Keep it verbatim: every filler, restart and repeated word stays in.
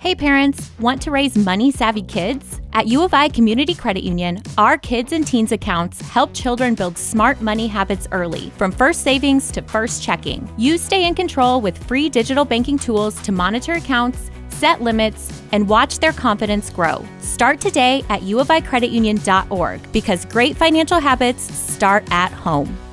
Hey parents, want to raise money-savvy kids? At U of I Community Credit Union, our kids and teens accounts help children build smart money habits early, from first savings to first checking. You stay in control with free digital banking tools to monitor accounts, set limits, and watch their confidence grow. Start today at u of i credit union dot org because great financial habits start at home.